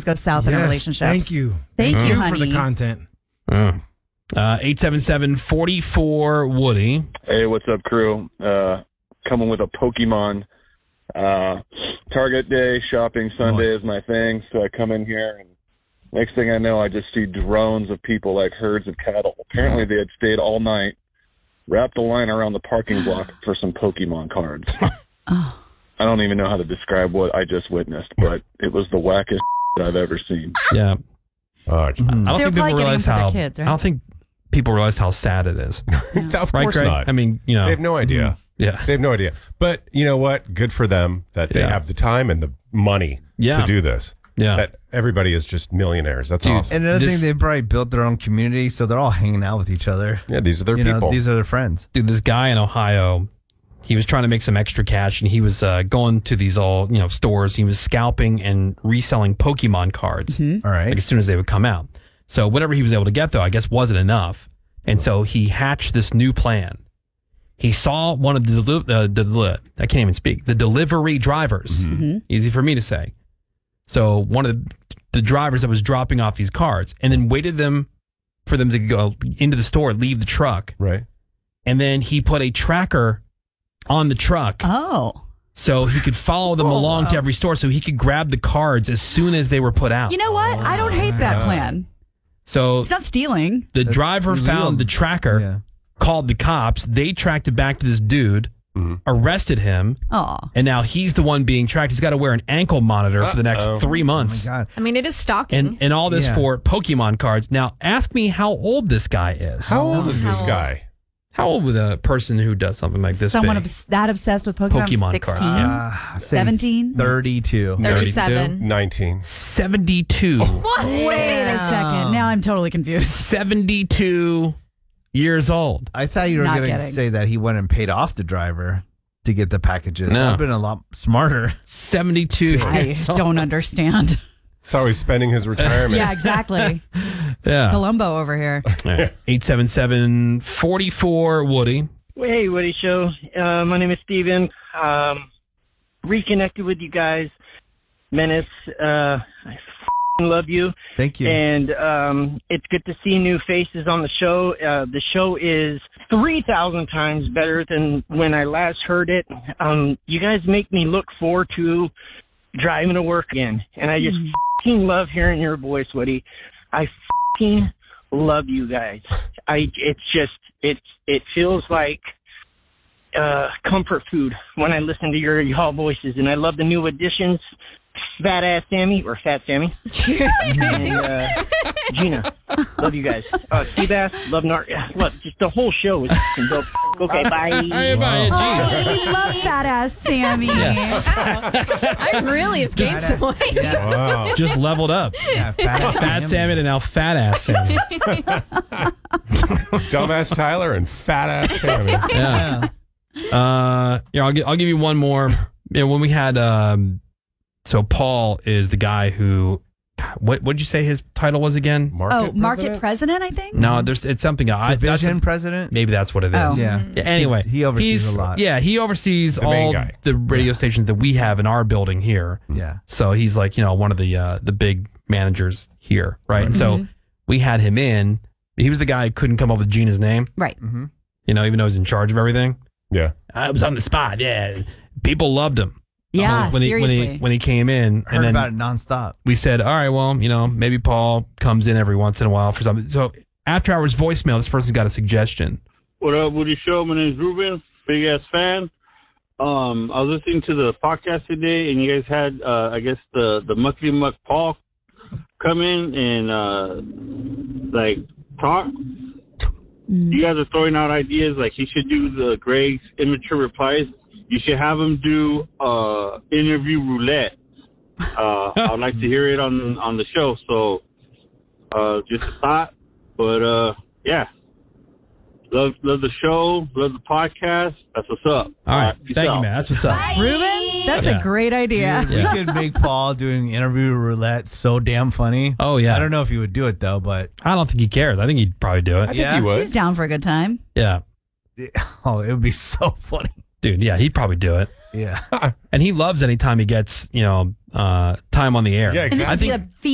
go south in a relationship. Thank you. Thank you, honey. For the content. 877-44-WOODY. Hey, what's up, crew? Coming with a Pokemon. Target day, shopping Sunday is my thing, so I come in here, and next thing I know, I just see drones of people like herds of cattle. Apparently, they had stayed all night, wrapped a line around the parking block for some Pokemon cards. I don't even know how to describe what I just witnessed, but it was the wackest I've ever seen. Yeah. I don't They're think probably people getting realize them for how. their kids, right? I don't think people realize how sad it is. Of Right, course Greg? not. I mean, you know, they have no idea. Yeah. They have no idea. But you know what? Good for them that they have the time and the money to do this. Yeah. That everybody is just millionaires. That's awesome. And another thing, they probably built their own community, so they're all hanging out with each other. Yeah, these are their You know, people. these are their friends. Dude, this guy in Ohio, he was trying to make some extra cash, and he was going to these stores. He was scalping and reselling Pokemon cards. All right. Like as soon as they would come out. So whatever he was able to get, though, I guess wasn't enough. And so he hatched this new plan. He saw one of the I can't even speak, the delivery drivers. Easy for me to say. So one of the drivers that was dropping off these cards, and then waited for them to go into the store, leave the truck. Right. And then he put a tracker on the truck. Oh. So he could follow them along to every store, so he could grab the cards as soon as they were put out. You know what? I don't hate that plan. So It's not stealing. the driver found the tracker, called the cops. They tracked it back to this dude, arrested him, and now he's the one being tracked. He's got to wear an ankle monitor for the next 3 months. Oh my God. I mean, it is stalking. And all this for Pokemon cards. Now, ask me how old this guy is. How old is this guy? How old would a person who does something like this Someone be? that obsessed with Pokemon? Pokemon 16? cards. 17? 32. 37. 19. 72. What? Wait a second. Now I'm totally confused. 72 years old. I thought you were Not going to getting. say that he went and paid off the driver to get the packages. No. That would have been a lot smarter. 72. I don't understand. It's always spending his retirement. Yeah, exactly. Yeah. Columbo over here. 877-44-WOODY. Hey, Woody Show. My name is Steven. Reconnected with you guys. Menace, I love you. Thank you. And it's good to see new faces on the show. The show is 3,000 times better than when I last heard it. You guys make me look forward to driving to work again. And I just love hearing your voice, Woody. I love you guys. It feels like comfort food when I listen to y'all voices, and I love the new additions, Fat Ass Sammy or Fat Sammy, and Gina. Love you guys. Seabass, love just the whole show is dope. Okay, bye. Hey, bye. Oh, we love Fat Ass Sammy. I really have gained some weight. Wow. Just leveled up. Yeah, Fat Salmon and now Fat Ass Sammy. Dumbass Tyler and fat ass Sammy. Yeah. I'll give you one more. Yeah, when we had so Paul is the guy who what'd you say his title was again? Market president, I think? No, it's something. Division president? Maybe that's what it is. Oh. Yeah. Anyway, He oversees a lot. Yeah, he oversees The main all guy. the radio stations that we have in our building here. Yeah. So he's like, one of the big managers here, right? So we had him in. He was the guy who couldn't come up with Gina's name. Right. Even though he's in charge of everything. Yeah. I was on the spot. Yeah, people loved him. Yeah, seriously. When he came in, Heard and then about it nonstop. we said, all right, well, maybe Paul comes in every once in a while for something. So after hours voicemail, this person's got a suggestion. What up, Woody Show? My name's Ruben, big ass fan. I was listening to the podcast today, and you guys had, I guess, the Muckety Muck Paul come in and talk. You guys are throwing out ideas like he should do the Greg's immature replies. You should have him do interview roulette. I'd like to hear it on the show. So just a thought, but yeah. Love the show. Love the podcast. That's what's up. All right. Peace Thank out. you, man. That's what's up. Ruben, that's a great idea. Dude, we could make Paul doing interview roulette so damn funny. Oh, yeah. I don't know if he would do it, though, but... I don't think he cares. I think he'd probably do it. I think he would. He's down for a good time. Yeah. Oh, it would be so funny. Dude, yeah, he'd probably do it. Yeah. And he loves anytime he gets, time on the air. Yeah, And this exactly. would be the